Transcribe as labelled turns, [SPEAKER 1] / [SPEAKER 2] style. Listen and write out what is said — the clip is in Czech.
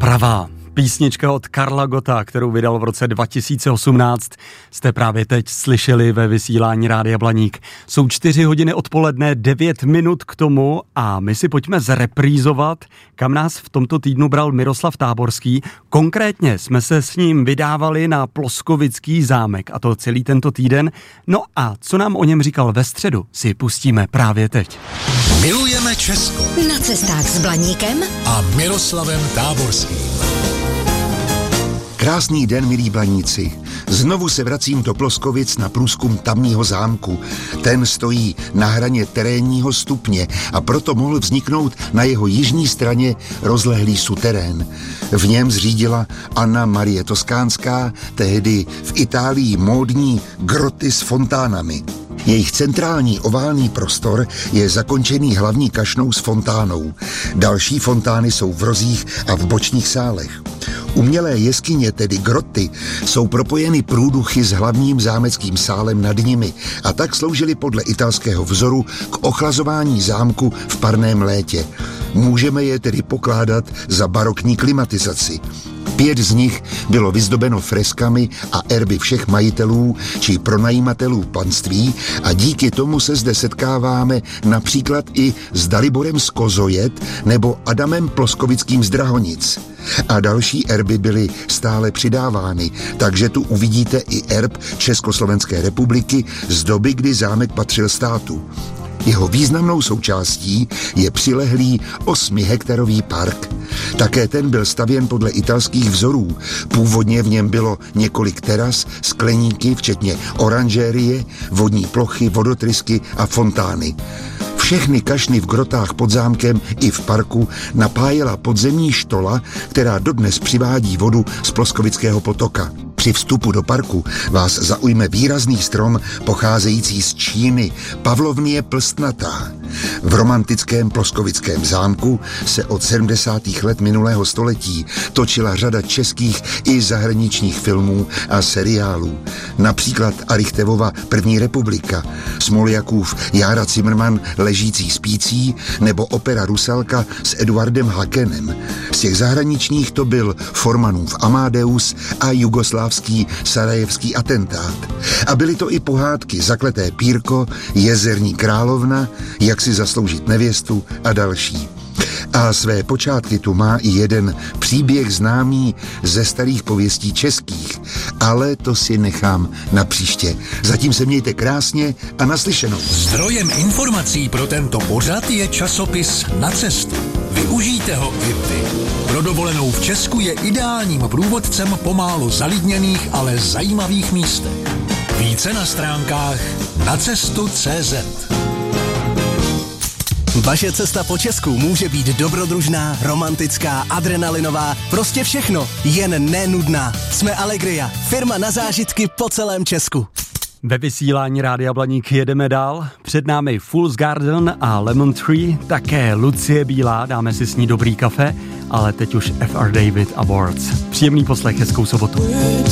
[SPEAKER 1] Pravá. Písnička od Karla Gotta, kterou vydal v roce 2018, jste právě teď slyšeli ve vysílání Rádia Blaník. Jsou 4 hodiny odpoledne, 9 minut k tomu a my si pojďme zreprízovat, kam nás v tomto týdnu bral Miroslav Táborský. Konkrétně jsme se s ním vydávali na Ploskovický zámek, a to celý tento týden. No a co nám o něm říkal ve středu, si pustíme právě teď.
[SPEAKER 2] Milujeme Česko.
[SPEAKER 3] Na cestách s Blaníkem
[SPEAKER 2] a Miroslavem Táborským.
[SPEAKER 4] Krásný den, milí Blaníci. Znovu se vracím do Ploskovic na průzkum tamního zámku. Ten stojí na hraně terénního stupně a proto mohl vzniknout na jeho jižní straně rozlehlý suterén. V něm zřídila Anna Marie Toskánská, tehdy v Itálii módní groty s fontánami. Jejich centrální oválný prostor je zakončený hlavní kašnou s fontánou. Další fontány jsou v rozích a v bočních sálech. Umělé jeskyně, tedy groty, jsou propojeny průduchy s hlavním zámeckým sálem nad nimi a tak sloužily podle italského vzoru k ochlazování zámku v parném létě. Můžeme je tedy pokládat za barokní klimatizaci. 5 z nich bylo vyzdobeno freskami a erby všech majitelů či pronajímatelů panství a díky tomu se zde setkáváme například i s Daliborem z Kozojet nebo Adamem Ploskovickým z Drahonic. A další erby byly stále přidávány, takže tu uvidíte i erb Československé republiky z doby, kdy zámek patřil státu. Jeho významnou součástí je přilehlý 8hektarový park. Také ten byl stavěn podle italských vzorů. Původně v něm bylo několik teras, skleníky, včetně oranžérie, vodní plochy, vodotrysky a fontány. Všechny kašny v grotách pod zámkem i v parku napájela podzemní štola, která dodnes přivádí vodu z Ploskovického potoka. Při vstupu do parku vás zaujme výrazný strom pocházející z Číny, Pavlovnie plstnatá. V romantickém Ploskovickém zámku se od 70. let minulého století točila řada českých i zahraničních filmů a seriálů. Například Arichtevova První republika, Smoljakův Jára Cimrman Ležící spící nebo opera Rusalka s Eduardem Hakenem. Z těch zahraničních to byl Formanův Amadeus a jugoslávský sarajevský atentát. A byly to i pohádky Zakleté pírko, Jezerní královna, Jak si zasloužit nevěstu a další. A své počátky tu má i jeden příběh známý ze starých pověstí českých, ale to si nechám na příště. Zatím se mějte krásně a naslyšenou.
[SPEAKER 2] Zdrojem informací pro tento pořad je časopis Na cestu. Využijte ho i vy. Pro dovolenou v Česku je ideálním průvodcem po málo zalidněných, ale zajímavých místech. Více na stránkách nacestu.cz.
[SPEAKER 5] Vaše cesta po Česku může být dobrodružná, romantická, adrenalinová, prostě všechno, jen nenudná. Jsme Allegria, firma na zážitky po celém Česku.
[SPEAKER 1] Ve vysílání Rádia Blaník jedeme dál. Před námi Fool's Garden a Lemon Tree, také Lucie Bílá, dáme si s ní dobrý kafe, ale teď už F.R. David Awards. Příjemný poslech, hezkou sobotu.